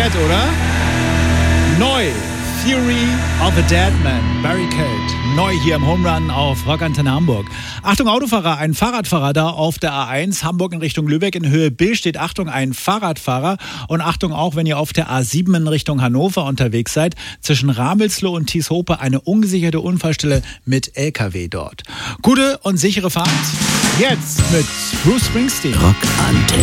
Dead, oder? Neu. Theory of a Dead Man, Barricade. Neu hier im Home Run auf Rock Antenne Hamburg. Achtung Autofahrer, ein Fahrradfahrer da auf der A1, Hamburg in Richtung Lübeck in Höhe B steht. Achtung, ein Fahrradfahrer. Und Achtung auch, wenn ihr auf der A7 in Richtung Hannover unterwegs seid, zwischen Ramelsloh und Thieshope eine ungesicherte Unfallstelle mit LKW dort. Gute und sichere Fahrt. Jetzt mit Bruce Springsteen. Rock Antenne.